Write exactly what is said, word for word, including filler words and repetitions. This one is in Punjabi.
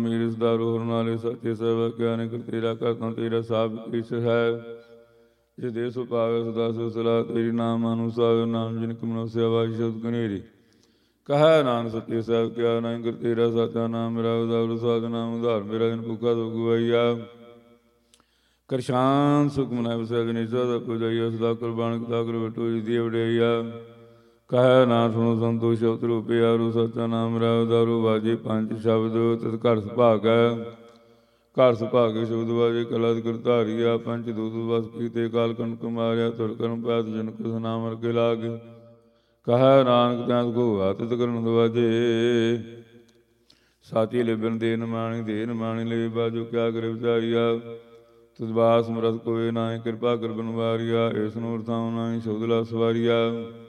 ਮੇਰੇ ਸਦਾਰੋ ਹਰ ਨਾਲੇ ਸੱਚੇ ਸੇਵਾ ਗਿਆਨ ਕਰ ਤੇਰਾ ਕਰਤਾ ਤੇਰਾ ਸਾਬ ਕਿਛ ਹੈ। ਜੇ ਦੇ ਸੋ ਪਾਵੇ ਸਦਾ ਸੋ ਸਲਾਹ ਤੇਰੀ ਨਾਮ ਅਨੁਸਾਰ ਨਾਮ ਜਿਨ ਕਮਨੋ ਸੇਵਾ ਸ਼ਬਦ ਕਨੇਰੀ ਕਹੈ ਨਾਨਕ ਸੱਚੇ ਸਾਹਿਬ ਕਿਆ ਨਾਮ ਕਰ ਤੇਰਾ ਸਾਚਾ ਨਾਮ ਮੇਰਾ ਉਦਾਰ ਸਾਧ ਨਾਮ ਉਧਾਰ ਮੇਰਾ ਜਨ ਭੁੱਖਾ ਦੁਖ ਗਵਾਈਆ ਕਰ ਸ਼ਾਂਤ ਸੁਖ ਮਨਾਇ ਵਸੈ ਗਣੇਸ਼ਾ ਦਾ ਪੁਜਾਈਆ ਸਦਾ ਕੁਰਬਾਨ ਕਤਾ ਕਰ ਬਟੋ ਜੀ ਦੀ ਵਡਿਆਈਆ ਕਹੈ ਨਾ ਸੁਣੋ ਸੰਤੋ ਸ਼ਬਦ ਰੂਪੇ ਆਰੂ ਸਾਚਾ ਨਾਮ ਮੇਰਾ ਉਦਾਰੂ ਵਾਜੇ ਪੰਜ ਸ਼ਬਦ ਤਤ ਘਰ ਸੁਭਾਗੈ ਘਰ ਸੁਭਾਗੇ ਸ਼ਬਦ ਵਾਜੇ ਕਲਦ ਕਰਧਾਰੀਆ ਪੰਚ ਦੂਤ ਵਸ ਕੀਤੇ ਕਾਲ ਕਣਕ ਮਾਰਿਆ ਤੁਰ ਕਰਮ ਪੈਤ ਜਨ ਕਿਸ ਨਾਮ ਅਰਗੇ ਲਾਗੇ ਕਹੈ ਨਾਨਕ ਤੈਂ ਕੋ ਆਤਿਤ ਕਰਨ ਦਵਾਜੇ ਸਾਚੀ ਲਿਬਨ ਦੇ ਨਮਾਣੀ ਦੇ ਨਮਾਣੀ ਲੈ ਬਾਜੋ ਕਿਆ ਕਰੇ ਵਿਚਾਰੀਆ ਤੁਧ ਬਾਸ ਮਰਤ ਕੋਏ ਨਾਹੀ ਕਿਰਪਾ ਕਰ ਬਨਵਾਰੀਆ ਇਸ ਨੂੰ ਅਰਥਾਉ ਨਾਹੀ ਸ਼ਬਦ ਲਾ ਸਵਾਰੀਆ